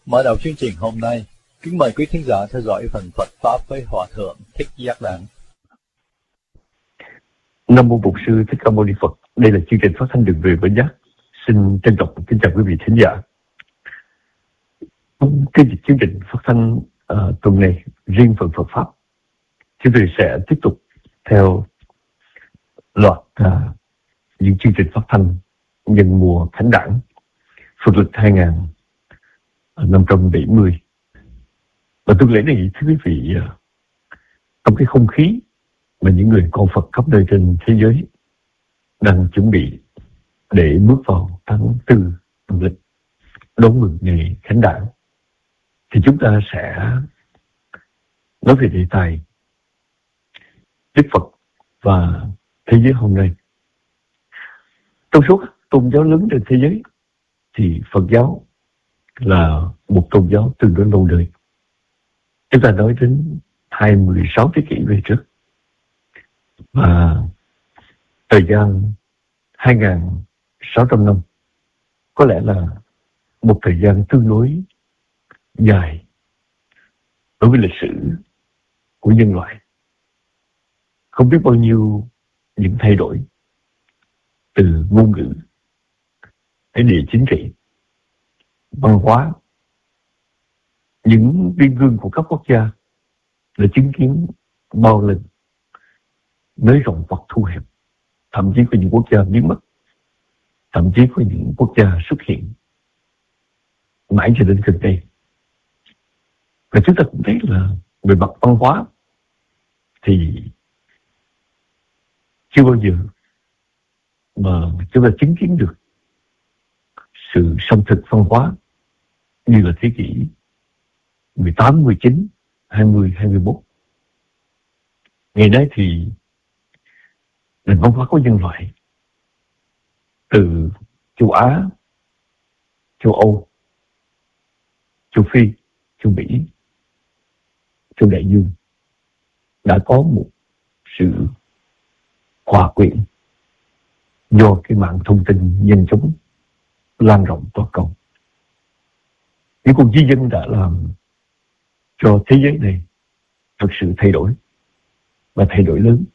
Mở đầu chương trình hôm nay, kính mời quý thính giả theo dõi phần Phật Pháp với Hòa Thượng Thích Giác Đản. Nam mô Bổn Sư Thích Ca Mâu Ni Phật. Đây là chương trình phát thanh đường về Bến Giác. Xin trân trọng kính chào quý vị thính giả. Cái chương trình phát thanh tuần này riêng phần Phật Pháp, chúng tôi sẽ tiếp tục theo loạt những chương trình phát thanh nhân mùa Khánh Đản Phật lịch 2570. Và tuần lễ này, thưa quý vị, trong cái không khí mà những người con Phật khắp nơi trên thế giới đang chuẩn bị để bước vào tháng 4 âm lịch đón mừng ngày Khánh Đản, thì chúng ta sẽ nói về đề tài Đức Phật và thế giới hôm nay. Trong số các tôn giáo lớn trên thế giới thì Phật giáo là một tôn giáo tương đối lâu đời. Chúng ta nói đến 26 thế kỷ về trước, và thời gian 2.600 năm có lẽ là một thời gian tương đối dài đối với lịch sử của nhân loại. Không biết bao nhiêu những thay đổi từ ngôn ngữ đến địa chính trị, văn hóa. Những biên cương của các quốc gia đã chứng kiến bao lần nới rộng hoặc thu hẹp. Thậm chí có những quốc gia biến mất, thậm chí có những quốc gia xuất hiện mãi cho đến gần đây. Và chúng ta cũng thấy là về mặt văn hóa thì chưa bao giờ mà chúng ta chứng kiến được sự xâm thực văn hóa như là thế kỷ 18, 19, 20, 21. Ngày nay thì nền văn hóa của nhân loại từ châu Á, châu Âu, châu Phi, châu Mỹ, châu Đại Dương đã có một sự hòa quyện do cái mạng thông tin nhanh chóng lan rộng toàn cầu. Những cuộc di dân đã làm cho thế giới này thực sự thay đổi, và thay đổi lớn.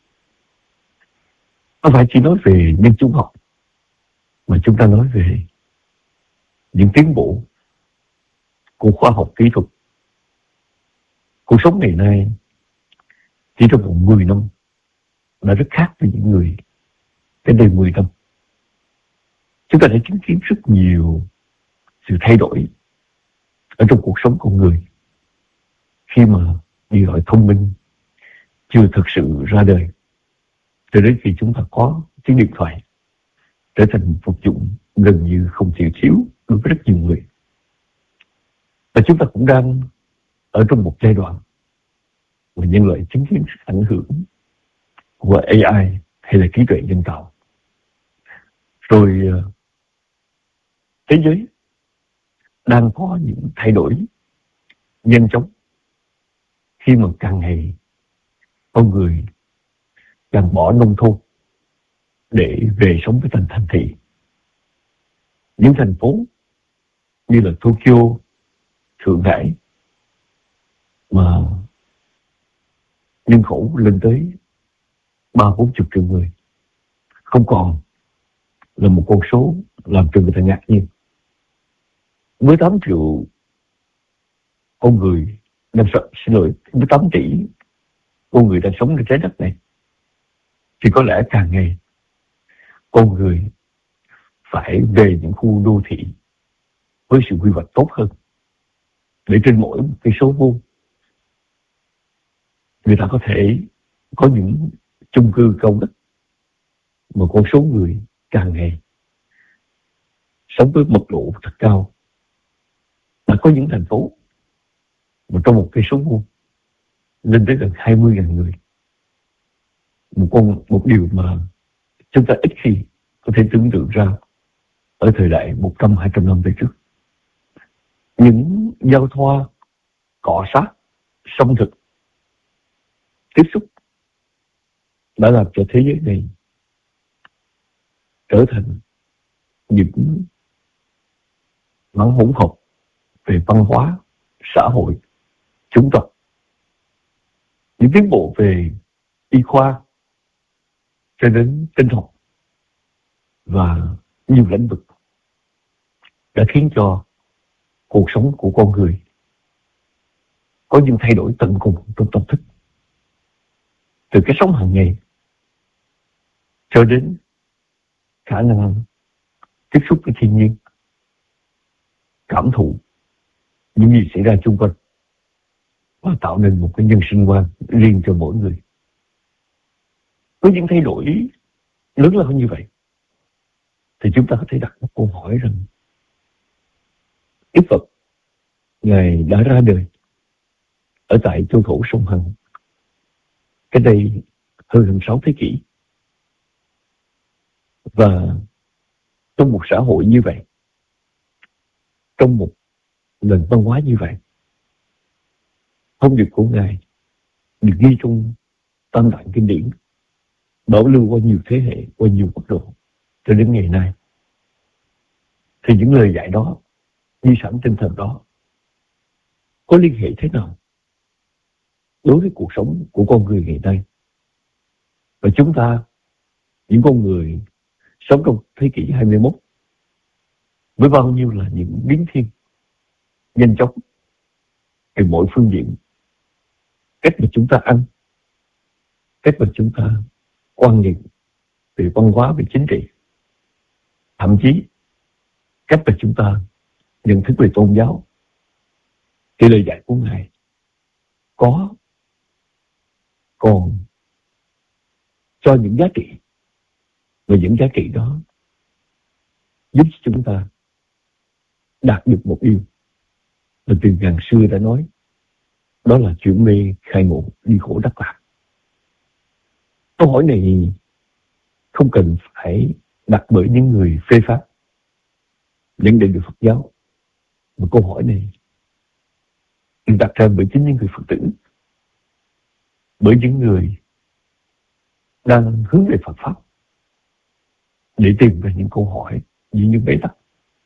Không phải chỉ nói về nhân chủng học, mà chúng ta nói về những tiến bộ của khoa học kỹ thuật. Cuộc sống ngày nay chỉ trong vòng 10 năm đã rất khác với những người cách đây 10 năm. Chúng ta đã chứng kiến rất nhiều sự thay đổi ở trong cuộc sống con người khi mà điện thoại thông minh chưa thực sự ra đời, cho đến khi chúng ta có chiếc điện thoại trở thành một vật dụng gần như không thể thiếu đối với rất nhiều người. Và chúng ta cũng đang ở trong một giai đoạn mà nhân loại chứng kiến sự ảnh hưởng của AI hay là trí tuệ nhân tạo. Rồi thế giới đang có những thay đổi nhanh chóng khi mà càng ngày con người càng bỏ nông thôn để về sống với thành thị. Những thành phố như là Tokyo, Thượng Hải mà nhân khẩu lên tới 30-40 triệu người không còn là một con số làm cho người ta ngạc nhiên. Với 8 triệu con người đang với 8 tỷ con người đang sống trên trái đất này, thì có lẽ càng ngày con người phải về những khu đô thị với sự quy hoạch tốt hơn, để trên mỗi một cái số vuông người ta có thể có những chung cư cao đất mà con số người càng ngày sống với mật độ thật cao. Đã có những thành phố mà trong một cái số vuông lên tới gần 20.000 người. Một điều mà chúng ta ít khi có thể tưởng tượng ra ở thời đại 100-200 năm về trước. Những giao thoa, cọ sát, xâm thực, tiếp xúc đã làm cho thế giới này trở thành những mảng hỗn hợp về văn hóa, xã hội, chủng tộc, những tiến bộ về y khoa cho đến tinh học và nhiều lĩnh vực đã khiến cho cuộc sống của con người có những thay đổi tận cùng trong tâm thức, từ cái sống hàng ngày cho đến khả năng tiếp xúc với thiên nhiên, cảm thụ những gì xảy ra xung quanh và tạo nên một cái nhân sinh quan riêng cho mỗi người. Với những thay đổi lớn lao như vậy thì chúng ta có thể đặt một câu hỏi rằng Đức Phật Ngài đã ra đời ở tại châu thổ sông Hằng cách đây hơn 6 thế kỷ, và trong một xã hội như vậy, trong một nền văn hóa như vậy, thông điệp của Ngài được ghi trong Tam Tạng kinh điển, bảo lưu qua nhiều thế hệ, qua nhiều quốc độ cho đến ngày nay. Thì những lời dạy đó, di sản tinh thần đó có liên hệ thế nào đối với cuộc sống của con người ngày nay? Và chúng ta, những con người sống trong thế kỷ 21, với bao nhiêu là những biến thiên nhanh chóng từ mọi phương diện, cách mà chúng ta ăn, cách mà chúng ta quan niệm về văn hóa, về chính trị, thậm chí cách mà chúng ta nhận thức về tôn giáo, thì lời dạy của Ngài có còn cho những giá trị, và những giá trị đó giúp chúng ta đạt được một điều mà từ ngàn xưa đã nói, đó là chuyển mê khai ngộ, đi khổ đắc lạc. Câu hỏi này không cần phải đặt bởi những người phê phán những đệ tử Phật giáo, mà câu hỏi này được đặt ra bởi chính những người Phật tử, bởi những người đang hướng về Phật Pháp để tìm ra những câu hỏi, những bế tắc.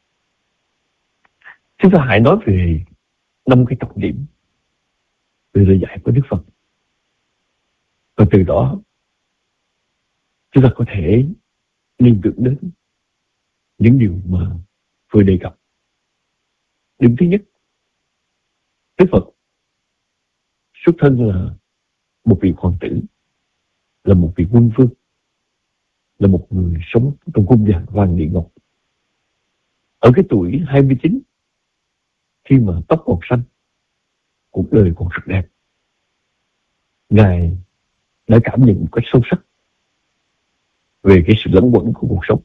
Chúng ta hãy nói về 5 cái trọng điểm về lời dạy của Đức Phật, và từ đó chúng ta có thể liên tưởng đến những điều mà vừa đề cập. Điểm thứ nhất, Đức Phật xuất thân là một vị hoàng tử, là một vị quân vương, là một người sống trong cung vàng vàng địa ngục. Ở cái tuổi 29, khi mà tóc còn xanh, cuộc đời còn rất đẹp, Ngài đã cảm nhận một cách sâu sắc về cái sự lẫn quẩn của cuộc sống.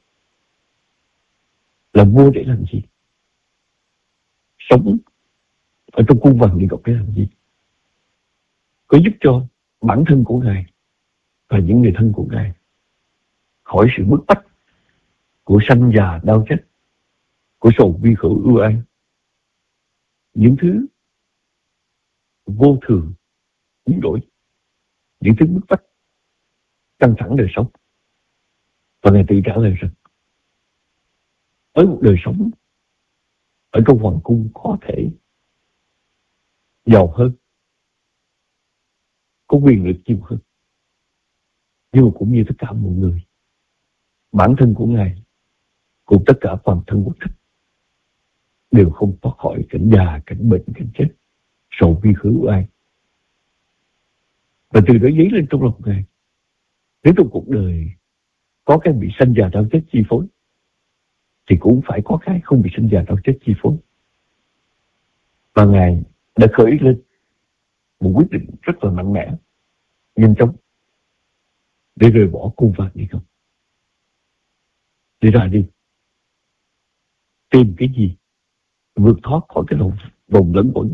Làm vua để làm gì? Sống ở trong cung vàng địa ngục để làm gì? Có giúp cho bản thân của Ngài và những người thân của Ngài khỏi sự bức bách của sanh già đau chết, của sầu bi khổ ưu ái, những thứ vô thường biến đổi, những thứ bức bách căng thẳng đời sống. Và Ngài tự trả lời rằng với một đời sống ở trong hoàng cung có thể giàu hơn, có quyền lực nhiều hơn, nhưng mà cũng như tất cả mọi người, bản thân của Ngài cùng tất cả toàn thân quốc thích đều không thoát khỏi cảnh già, cảnh bệnh, cảnh chết, sầu bi khứ ai. Và từ đó dấy lên trong lòng Ngài, nếu trong cuộc đời có cái bị sanh già đau chết chi phối, thì cũng phải có cái không bị sanh già đau chết chi phối. Và Ngài đã khởi lên một quyết định rất là mạnh mẽ, nhanh chóng, để rời bỏ cung vàng đi không, để ra đi tìm cái gì vượt thoát khỏi cái vòng lẫn quẩn.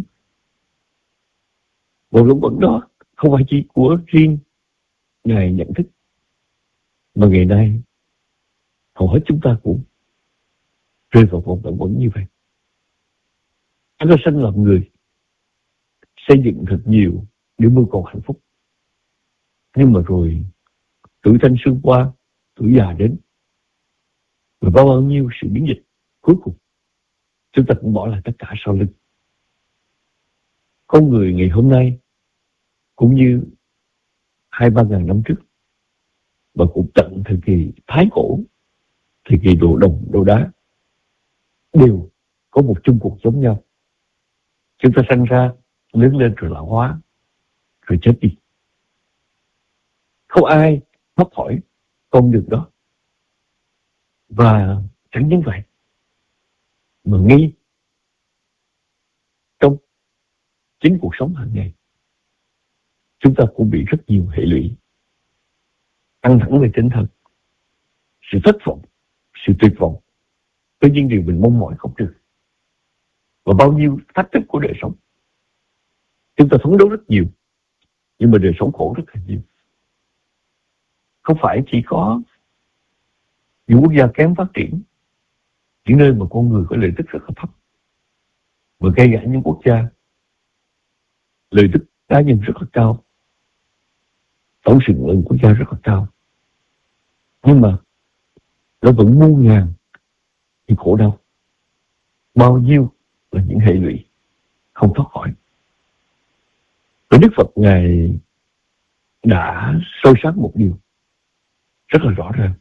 Vòng lẫn quẩn đó không phải chỉ của riêng Ngài nhận thức, mà ngày nay hầu hết chúng ta cũng rơi vào vòng lẫn quẩn như vậy. Chúng ta sinh làm người, xây dựng thật nhiều để mưu cầu hạnh phúc, nhưng mà rồi tuổi thanh xuân qua, tuổi già đến, và bao nhiêu sự biến dịch, cuối cùng chúng ta cũng bỏ lại tất cả sau lưng con người ngày hôm nay cũng như 2-3 ngàn năm trước, và cũng tận thời kỳ Thái Cổ, thời kỳ đồ đồng, đồ đá, đều có một chung cuộc giống nhau. Chúng ta sinh ra, lớn lên rồi lão hóa, rồi chết đi. Không ai thoát khỏi con đường đó. Và chẳng những vậy, mà ngay trong chính cuộc sống hàng ngày, chúng ta cũng bị rất nhiều hệ lụy, căng thẳng về tinh thần, sự thất vọng, sự tuyệt vọng với những điều mình mong mỏi không được, và bao nhiêu thách thức của đời sống. Chúng ta phấn đấu rất nhiều, nhưng mà đời sống khổ rất là nhiều. Không phải chỉ có những quốc gia kém phát triển, những nơi mà con người có lợi tức rất là thấp, mà ngay cả những quốc gia lợi tức cá nhân rất là cao, tổng sự lượng quốc gia rất là cao, nhưng mà nó vẫn muôn ngàn những khổ đau, bao nhiêu là những hệ lụy không thoát khỏi. Và Đức Phật Ngài đã soi sáng một điều rất là rõ ràng,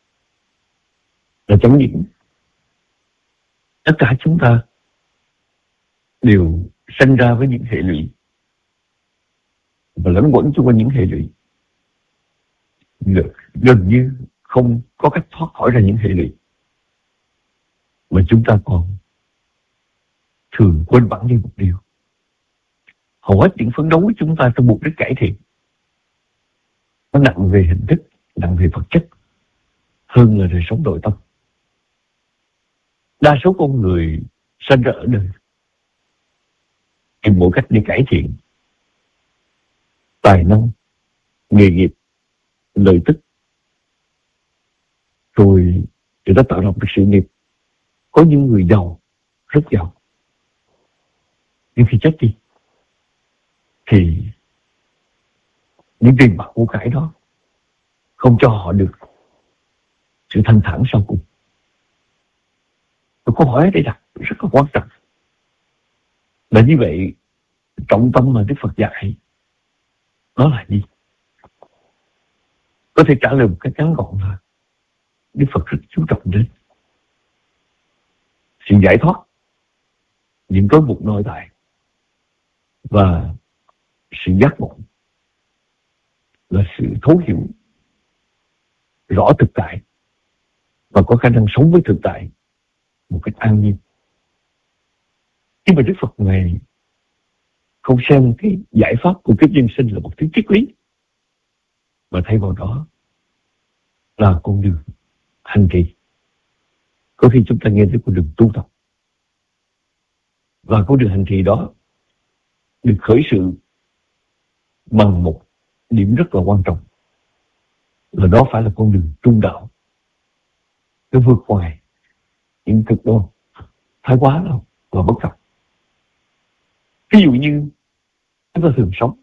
là chẳng những tất cả chúng ta đều sinh ra với những hệ lụy và lẫn quẩn chung quanh những hệ lụy, gần như không có cách thoát khỏi ra những hệ lụy, mà chúng ta còn thường quên bẵng đi một điều. Hầu hết những phấn đấu của chúng ta trong mục đích cải thiện, nó nặng về hình thức, nặng về vật chất hơn là đời sống nội tâm. Đa số con người sinh ra ở đời tìm mọi cách để cải thiện tài năng, nghề nghiệp, lợi tức, rồi người ta tạo lập được sự nghiệp. Có những người giàu, rất giàu, nhưng khi chết đi thì những tiền bạc của cải đó không cho họ được sự thanh thản sau cùng. Câu hỏi ở đây đặt rất là quan trọng là như vậy, trọng tâm mà Đức Phật dạy đó là gì? Có thể trả lời một cách ngắn gọn là Đức Phật rất chú trọng đến sự giải thoát những rối buộc nội tại và sự giác ngộ, là sự thấu hiểu rõ thực tại và có khả năng sống với thực tại một cách an nhiên. Nhưng mà Đức Phật Ngài không xem cái giải pháp của kiếp nhân sinh là một thứ triết lý, mà thay vào đó là con đường hành trì. Có khi chúng ta nghe tới con đường tu tập, và con đường hành trì đó được khởi sự bằng một điểm rất là quan trọng, là đó phải là con đường trung đạo, nó vượt ngoài những cực đoan thái quá đâu và bất cập. Ví dụ như chúng ta thường sống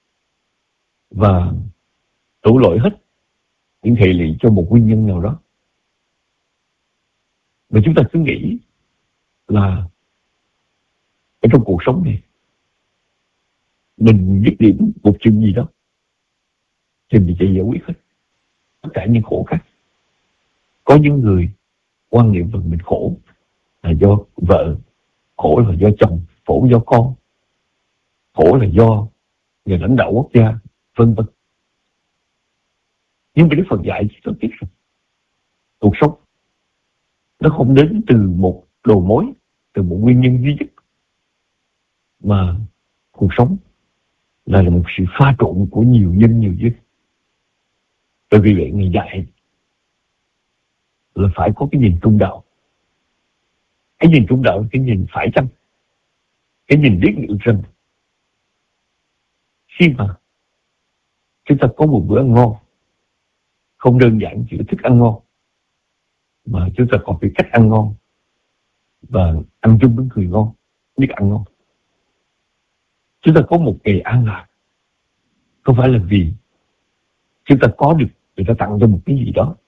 và đổ lỗi hết những hệ lụy cho một nguyên nhân nào đó, mà chúng ta cứ nghĩ là ở trong cuộc sống này mình dứt điểm một chuyện gì đó thì mình sẽ giải quyết hết tất cả những khổ khác. Có những người quan niệm rằng mình khổ là do vợ, khổ là do chồng, khổ do con, khổ là do người lãnh đạo quốc gia, vân vân. Nhưng mà Đức Phật dạy chỉ có biết rằng cuộc sống nó không đến từ một đầu mối, từ một nguyên nhân duy nhất, mà cuộc sống là một sự pha trộn của nhiều nhân nhiều duyên. Bởi vì vậy Ngài dạy là phải có cái nhìn trung đạo. Cái nhìn trung đạo là cái nhìn phải chăng, cái nhìn biết được rằng khi mà chúng ta có một bữa ăn ngon, không đơn giản chỉ thức ăn ngon, mà chúng ta còn biết cách ăn ngon và ăn chung với người ngon, biết ăn ngon. Chúng ta có một ngày an lạc không phải là vì chúng ta có được người ta tặng cho một cái gì đó,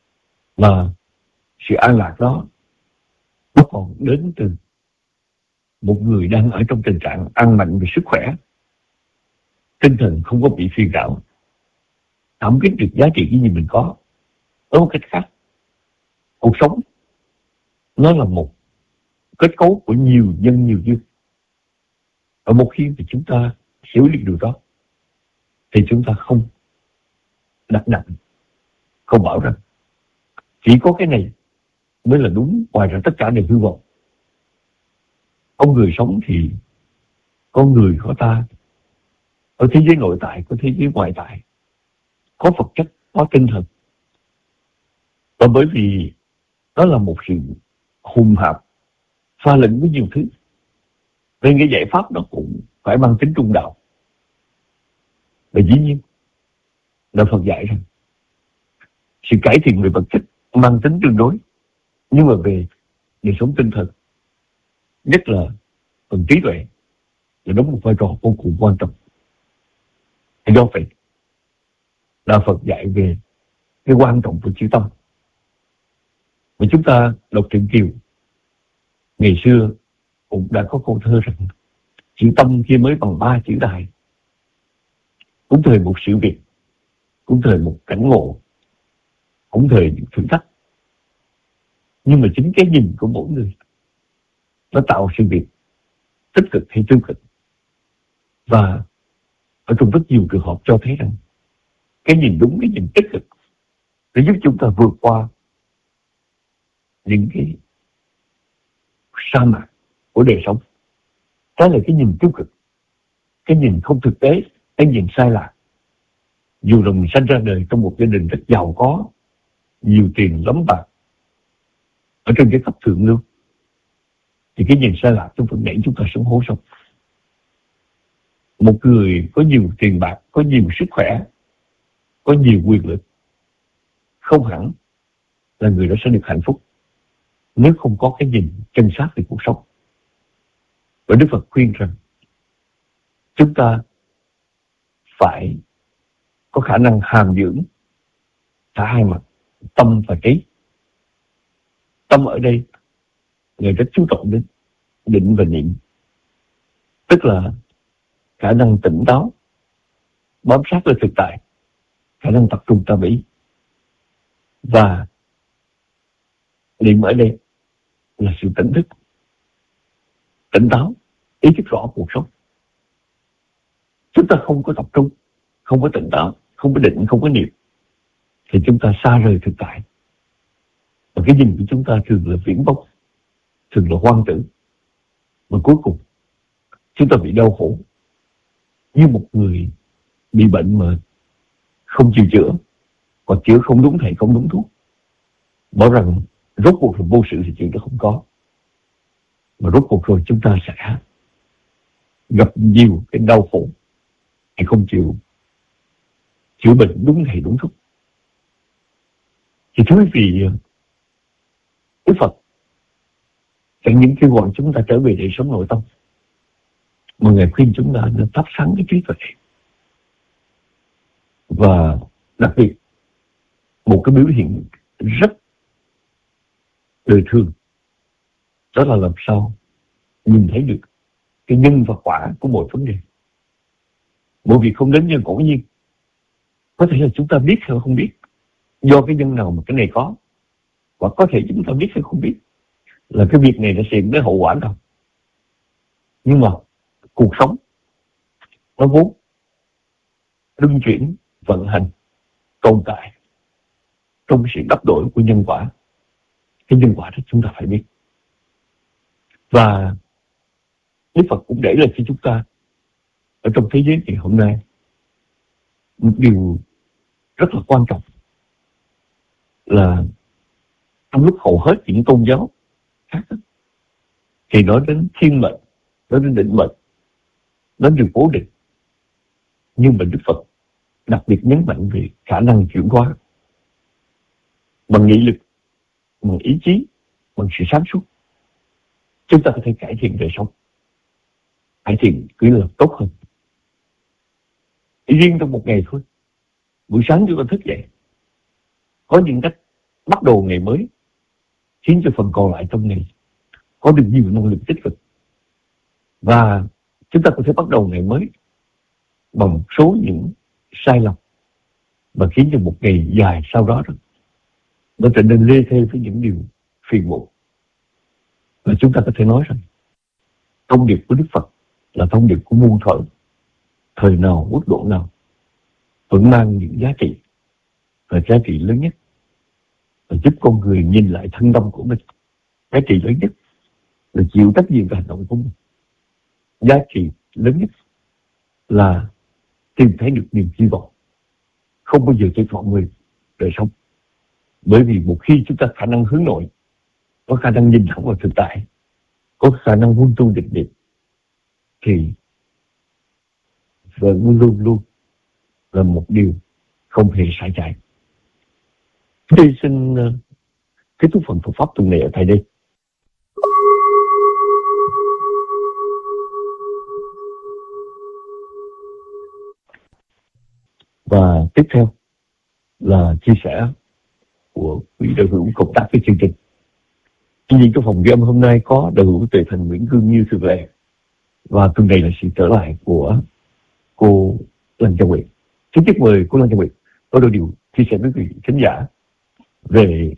mà sự an lạc đó nó còn đến từ một người đang ở trong tình trạng ăn mạnh về sức khỏe, tinh thần không có bị phiền não, cảm kích được giá trị cái gì mình có. Ở một cách khác, cuộc sống nó là một kết cấu của nhiều nhân nhiều duyên. Và một khi mà chúng ta hiểu được điều đó thì chúng ta không đặt nặng, không bảo rằng chỉ có cái này mới là đúng, ngoài ra tất cả đều hư vọng. Con người sống thì con người có ta, ở thế giới nội tại, có thế giới ngoại tại, có vật chất, có tinh thần. Và bởi vì đó là một sự hùng hạp pha lẫn với nhiều thứ, nên cái giải pháp nó cũng phải mang tính trung đạo. Và dĩ nhiên là Phật dạy rằng sự cải thiện về vật chất mang tính tương đối, nhưng mà về đời sống tinh thần, nhất là phần trí tuệ, là đóng một vai trò vô cùng quan trọng. Thì do vậy là Phật dạy về cái quan trọng của chữ tâm. Và chúng ta đọc truyện Kiều ngày xưa cũng đã có câu thơ rằng chữ tâm kia mới bằng 3 chữ tài. Cũng thời một sự việc, cũng thời một cảnh ngộ, cũng thời những thử thách. Nhưng mà chính cái nhìn của mỗi người nó tạo sự việc tích cực hay tiêu cực. Và ở trong rất nhiều trường hợp cho thấy rằng cái nhìn đúng, cái nhìn tích cực để giúp chúng ta vượt qua những cái sa mạc của đời sống. Đó là cái nhìn tiêu cực, cái nhìn không thực tế, cái nhìn sai lạc. Dù là mình sinh ra đời trong một gia đình rất giàu có, nhiều tiền lắm bạc, ở trên cái cấp thượng lưu, thì cái nhìn sai lạc chúng vẫn đẩy chúng ta xuống hố sâu. Một người có nhiều tiền bạc, có nhiều sức khỏe, có nhiều quyền lực, không hẳn là người đó sẽ được hạnh phúc nếu không có cái nhìn chân xác về cuộc sống. Và Đức Phật khuyên rằng chúng ta phải có khả năng hàm dưỡng cả hai mặt, tâm và trí. Tâm ở đây người rất chú trọng đến định và niệm, tức là khả năng tỉnh táo, bám sát vào thực tại, khả năng tập trung tâm ý. Và niệm ở đây là sự tỉnh thức, tỉnh táo, ý thức rõ cuộc sống. Chúng ta không có tập trung, không có tỉnh táo, không có định, không có niệm, thì chúng ta xa rời thực tại. Và cái nhìn của chúng ta thường là viễn vông, thường là hoang tưởng. Và cuối cùng chúng ta bị đau khổ như một người bị bệnh mà không chịu chữa, hoặc chữa không đúng thầy, không đúng thuốc. Bảo rằng rốt cuộc là vô sự thì chuyện đó không có. Mà rốt cuộc rồi chúng ta sẽ gặp nhiều cái đau khổ thì không chịu chữa bệnh đúng thầy đúng thuốc. Thì thưa quý vị, Đức Phật chẳng những kêu gọi chúng ta trở về đời sống nội tâm, mà Ngài khuyên chúng ta nên thắp sáng cái trí tuệ. Và đặc biệt một cái biểu hiện rất đời thường, đó là làm sao nhìn thấy được cái nhân và quả của mọi vấn đề. Mọi việc không đến nhân ngẫu nhiên. Có thể là chúng ta biết hay không biết, do cái nhân nào mà cái này có. Hoặc có thể chúng ta biết hay không biết là cái việc này đã xảy đến hậu quả nào. Nhưng mà cuộc sống nó vốn luân chuyển, vận hành, tồn tại trong sự đắp đổi của nhân quả. Cái nhân quả đó chúng ta phải biết. Và Đức Phật cũng để lại cho chúng ta ở trong thế giới ngày hôm nay một điều rất là quan trọng, là trong lúc hầu hết những tôn giáo khác thì nói đến thiên mệnh, nói đến định mệnh, nói đến cố định. Nhưng mà Đức Phật đặc biệt nhấn mạnh về khả năng chuyển hóa bằng nghị lực, bằng ý chí, bằng sự sáng suốt. Chúng ta có thể cải thiện đời sống, cải thiện cứ là tốt hơn. Riêng trong một ngày thôi, buổi sáng chúng ta thức dậy, có những cách bắt đầu ngày mới khiến cho phần còn lại trong ngày có được nhiều năng lượng tích cực. Và chúng ta có thể bắt đầu ngày mới bằng một số những sai lầm và khiến cho một ngày dài sau đó nó trở nên lê thê với những điều phiền muộn. Và chúng ta có thể nói rằng thông điệp của Đức Phật là thông điệp của muôn thuở, thời nào quốc độ nào vẫn mang những giá trị, và giá trị lớn nhất là giúp con người nhìn lại thân tâm của mình. Giá trị lớn nhất là chịu trách nhiệm về hành động của mình. Giá trị lớn nhất là tìm thấy được niềm hy vọng, không bao giờ cho mọi người đời sống. Bởi vì một khi chúng ta khả năng hướng nội, có khả năng nhìn thẳng vào thực tại, có khả năng huân tu định niệm, thì vẫn luôn luôn là một điều không hề sai trái. Tôi xin kết thúc phần Phật pháp tuần này ở tại đây. Và tiếp theo là chia sẻ của quý đội hữu cộng tác với chương trình. Tuy nhiên trong phòng ghi âm hôm nay có đội hữu Tuệ Thành Nguyễn Cương như thường lệ, và tuần này là sự trở lại của cô Lăng Châu Nguyệt. Xin chúc mời cô Lăng Châu Nguyệt có đôi điều chia sẻ với quý khán giả về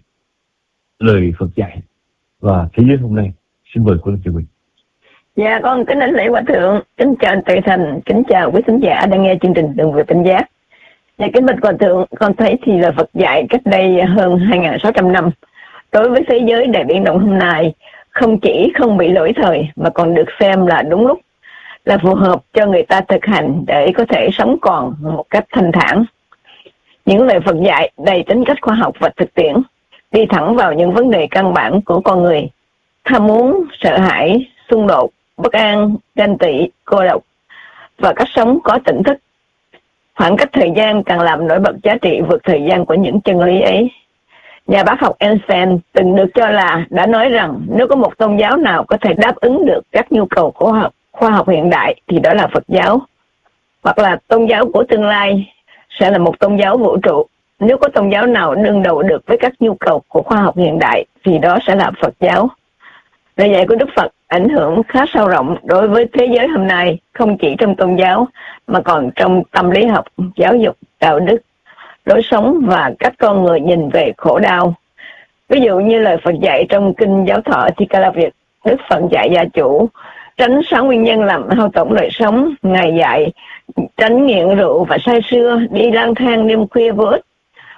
lời Phật dạy và thế giới hôm nay. Xin mời cô Lăng Châu Nguyệt. Dạ, con kính đảnh lễ Hòa Thượng, kính chào anh Tuệ Thành, kính chào quý khán giả đang nghe chương trình Đường Về Tỉnh Giác. Dạ, kính bạch Hòa Thượng, con thấy thì là Phật dạy cách đây hơn 2.600 năm. Đối với thế giới đại biến động hôm nay, không chỉ không bị lỗi thời mà còn được xem là đúng lúc, là phù hợp cho người ta thực hành để có thể sống còn một cách thanh thản. Những lời Phật dạy đầy tính cách khoa học và thực tiễn, đi thẳng vào những vấn đề căn bản của con người: tham muốn, sợ hãi, xung đột, bất an, ganh tị, cô độc và cách sống có tỉnh thức. Khoảng cách thời gian càng làm nổi bật giá trị vượt thời gian của những chân lý ấy. Nhà bác học Einstein từng được cho là đã nói rằng nếu có một tôn giáo nào có thể đáp ứng được các nhu cầu của khoa học hiện đại thì đó là Phật giáo. Hoặc là tôn giáo của tương lai sẽ là một tôn giáo vũ trụ. Nếu có tôn giáo nào đương đầu được với các nhu cầu của khoa học hiện đại thì đó sẽ là Phật giáo. Lời dạy của Đức Phật ảnh hưởng khá sâu rộng đối với thế giới hôm nay, không chỉ trong tôn giáo mà còn trong tâm lý học, giáo dục, đạo đức, lối sống và cách con người nhìn về khổ đau. Ví dụ như lời Phật dạy trong kinh Giáo Thọ Thi Ca La Việt, Đức Phật dạy gia chủ tránh 6 nguyên nhân làm hao tổn đời sống. Ngài dạy tránh nghiện rượu và say sưa, đi lang thang đêm khuya vô ích,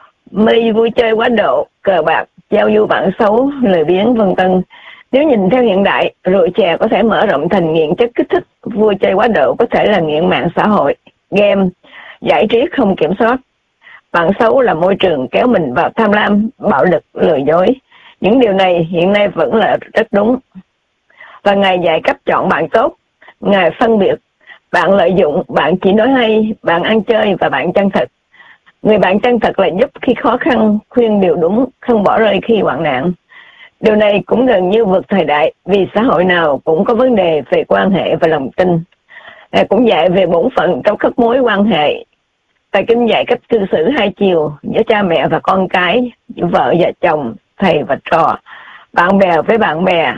mê vui chơi quá độ, cờ bạc, giao du bạn xấu, lười biếng, vân vân. Nếu nhìn theo hiện đại, rượu chè có thể mở rộng thành nghiện chất kích thích, vui chơi quá độ có thể là nghiện mạng xã hội, game, giải trí không kiểm soát. Bạn xấu là môi trường kéo mình vào tham lam, bạo lực, lừa dối. Những điều này hiện nay vẫn là rất đúng. Và Ngài dạy cách chọn bạn tốt. Ngài phân biệt bạn lợi dụng, bạn chỉ nói hay, bạn ăn chơi và bạn chân thật. Người bạn chân thật là giúp khi khó khăn, khuyên điều đúng, không bỏ rơi khi hoạn nạn. Điều này cũng gần như vượt thời đại, vì xã hội nào cũng có vấn đề về quan hệ và lòng tin. Ngài cũng dạy về bổn phận trong các mối quan hệ. Tại kinh dạy cách cư xử hai chiều giữa cha mẹ và con cái, giữa vợ và chồng, thầy và trò, bạn bè với bạn bè,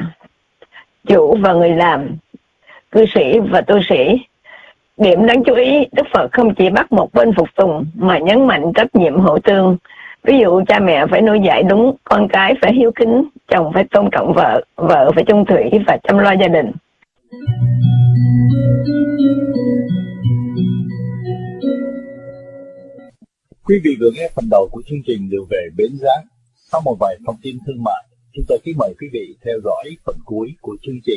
chủ và người làm, cư sĩ và tu sĩ. Điểm đáng chú ý, Đức Phật không chỉ bắt một bên phục tùng mà nhấn mạnh trách nhiệm hậu tương. Ví dụ cha mẹ phải nuôi dạy đúng, con cái phải hiếu kính, chồng phải tôn trọng vợ, vợ phải chung thủy và chăm lo gia đình. Quý vị vừa nghe phần đầu của chương trình Đường Về Bến Giác. Sau một vài thông tin thương mại, chúng tôi kính mời quý vị theo dõi phần cuối của chương trình.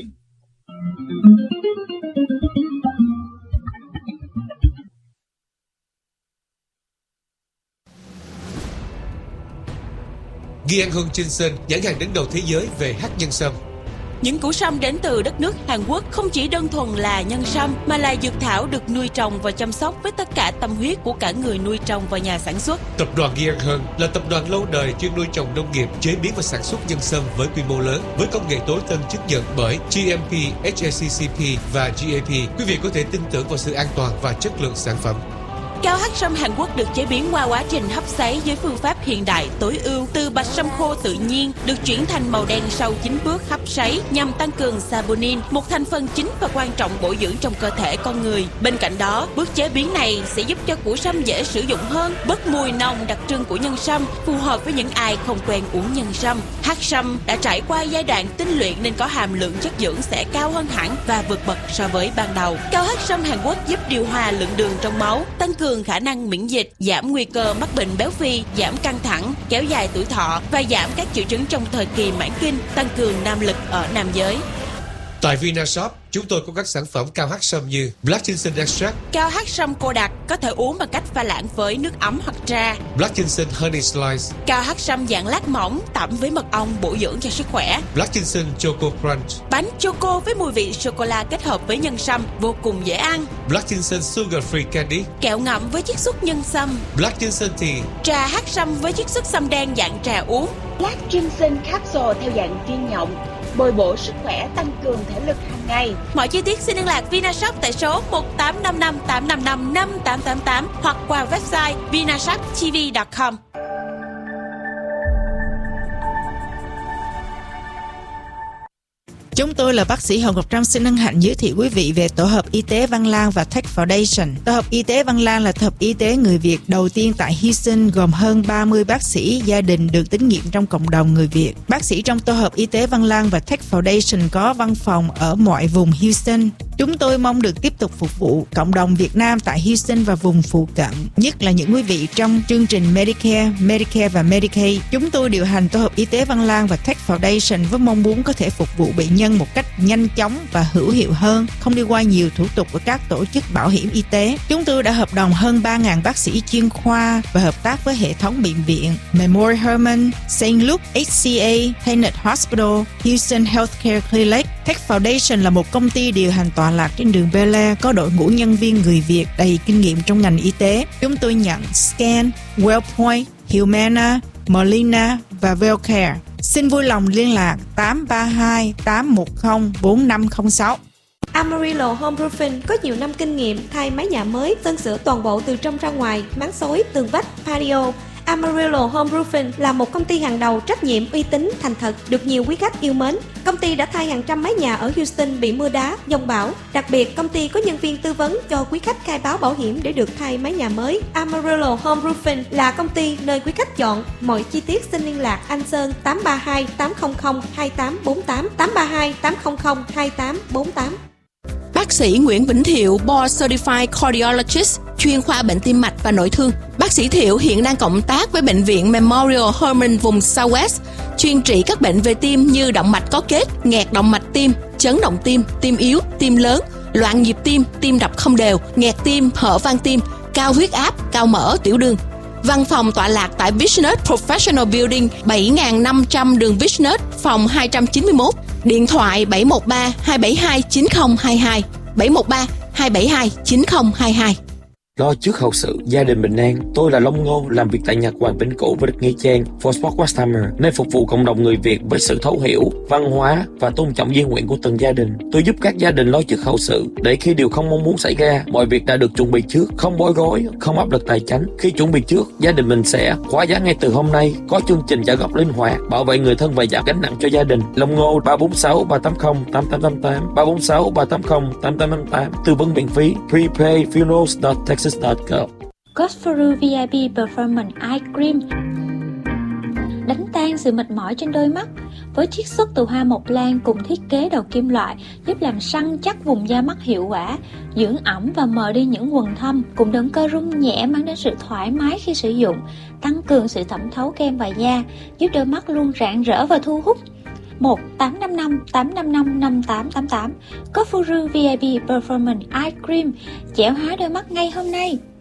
Ghi An Hương Trinh Sơn, nhãn hàng đứng đầu thế giới về hắc nhân sâm. Những củ sâm đến từ đất nước Hàn Quốc không chỉ đơn thuần là nhân sâm mà là dược thảo được nuôi trồng và chăm sóc với tất cả tâm huyết của cả người nuôi trồng và nhà sản xuất. Tập đoàn Ghi An Hương là tập đoàn lâu đời chuyên nuôi trồng nông nghiệp, chế biến và sản xuất nhân sâm với quy mô lớn, với công nghệ tối tân chứng nhận bởi GMP, HACCP và GAP. Quý vị có thể tin tưởng vào sự an toàn và chất lượng sản phẩm. Cao hắc sâm Hàn Quốc được chế biến qua quá trình hấp sấy với phương pháp hiện đại tối ưu. Từ bạch sâm khô tự nhiên được chuyển thành màu đen sau 9 bước hấp sấy nhằm tăng cường saponin, một thành phần chính và quan trọng bổ dưỡng trong cơ thể con người. Bên cạnh đó, bước chế biến này sẽ giúp cho củ sâm dễ sử dụng hơn, bớt mùi nồng đặc trưng của nhân sâm, phù hợp với những ai không quen uống nhân sâm. Hắc sâm đã trải qua giai đoạn tinh luyện nên có hàm lượng chất dưỡng sẽ cao hơn hẳn và vượt bậc so với ban đầu. Cao hắc sâm Hàn Quốc giúp điều hòa lượng đường trong máu, tăng cường khả năng miễn dịch, giảm nguy cơ mắc bệnh béo phì, giảm căng thẳng, kéo dài tuổi thọ và giảm các triệu chứng trong thời kỳ mãn kinh, tăng cường nam lực ở nam giới. Tại Vinashop, chúng tôi có các sản phẩm cao hắc sâm như Black Ginseng Extract, Cao hắc sâm cô đặc có thể uống bằng cách pha loãng với nước ấm hoặc trà. Black Ginseng Honey Slice, Cao hắc sâm dạng lát mỏng tẩm với mật ong bổ dưỡng cho sức khỏe. Black Ginseng Choco Crunch, Bánh choco với mùi vị sô-cô-la kết hợp với nhân sâm vô cùng dễ ăn. Black Ginseng Sugar Free Candy, Kẹo ngậm với chiết xuất nhân sâm. Black Ginseng Tea, Trà hắc sâm với chiết xuất sâm đen dạng trà uống. Black Ginseng Capsule theo dạng viên nhộng, bồi bổ sức khỏe, tăng cường thể lực hàng ngày. Mọi chi tiết xin liên lạc Vinashop tại số 1855 855 5888 hoặc qua website vinashoptv.com. Chúng tôi là bác sĩ Hồng Ngọc Trâm xin hân hạnh giới thiệu quý vị về Tổ hợp Y tế Văn Lang và Tech Foundation. Tổ hợp Y tế Văn Lang là tổ hợp y tế người Việt đầu tiên tại Houston, gồm hơn 30 bác sĩ gia đình được tín nhiệm trong cộng đồng người Việt. Bác sĩ trong Tổ hợp Y tế Văn Lang và Tech Foundation có văn phòng ở mọi vùng Houston. Chúng tôi mong được tiếp tục phục vụ cộng đồng Việt Nam tại Houston và vùng phụ cận, nhất là những quý vị trong chương trình Medicare và Medicaid. Chúng tôi điều hành Tổ hợp Y tế Văn Lang và Tech Foundation với mong muốn có thể phục vụ bệnh nhân một cách nhanh chóng và hữu hiệu hơn, không đi qua nhiều thủ tục của các tổ chức bảo hiểm y tế. Chúng tôi đã hợp đồng hơn 3.000 bác sĩ chuyên khoa và hợp tác với hệ thống bệnh viện Memorial Hermann, St. Luke, HCA, Tenet Hospital, Houston Healthcare Clinic. Tech Foundation là một công ty điều hành tọa lạc trên đường Bel Air, có đội ngũ nhân viên người Việt đầy kinh nghiệm trong ngành y tế. Chúng tôi nhận Scan, Wellpoint, Humana, Molina và Wellcare. Xin vui lòng liên lạc 832 810 4506. Amarillo Home Roofing có nhiều năm kinh nghiệm thay mái nhà mới, sơn sửa toàn bộ từ trong ra ngoài, máng xối, tường vách, patio. Amarillo Home Roofing là một công ty hàng đầu, trách nhiệm, uy tín, thành thật, được nhiều quý khách yêu mến. Công ty đã thay hàng trăm mái nhà ở Houston bị mưa đá, dông bão. Đặc biệt, công ty có nhân viên tư vấn cho quý khách khai báo bảo hiểm để được thay mái nhà mới. Amarillo Home Roofing là công ty nơi quý khách chọn. Mọi chi tiết xin liên lạc anh Sơn 832 800 2848 832 800 2848. Bác sĩ Nguyễn Vĩnh Thiệu, Board Certified Cardiologist, chuyên khoa bệnh tim mạch và nội thương. Bác sĩ Thiệu hiện đang cộng tác với bệnh viện Memorial Hermann vùng Southwest, chuyên trị các bệnh về tim như động mạch có kết, nghẹt động mạch tim, chấn động tim, tim yếu, tim lớn, loạn nhịp tim, tim đập không đều, nghẹt tim, hở van tim, cao huyết áp, cao mỡ, tiểu đường. Văn phòng tọa lạc tại Business Professional Building 7500 đường Business, phòng 291. Điện thoại 713 272 9022, 713 272 9022. Lo trước hậu sự, gia đình bình an. Tôi là Long Ngô, làm việc tại nhà Hoàng Vĩnh Cửu và được Nghĩa Trang, For Sport West Hammer, nơi phục vụ cộng đồng người Việt với sự thấu hiểu, văn hóa và tôn trọng di nguyện của từng gia đình. Tôi giúp các gia đình lo trước hậu sự, để khi điều không mong muốn xảy ra, mọi việc đã được chuẩn bị trước, không bối rối, không áp lực tài chính. Khi chuẩn bị trước, gia đình mình sẽ khóa giá ngay từ hôm nay, có chương trình trả góp linh hoạt, bảo vệ người thân và giảm gánh nặng cho gia đình. Long Ngô 346 380 8888, 346 380 8888, tư vấn miễn phí, prepayfunerals.texas.gov. Godfrey VIP Performance Eye Cream đánh tan sự mệt mỏi trên đôi mắt với chiết xuất từ hoa mộc lan cùng thiết kế đầu kim loại, giúp làm săn chắc vùng da mắt hiệu quả, dưỡng ẩm và mờ đi những quầng thâm, cùng động cơ rung nhẹ mang đến sự thoải mái khi sử dụng, tăng cường sự thẩm thấu kem và da, giúp đôi mắt luôn rạng rỡ và thu hút. 1-855-855-5888 Godfrey VIP Performance Eye Cream, chẻo hóa đôi mắt ngay hôm nay.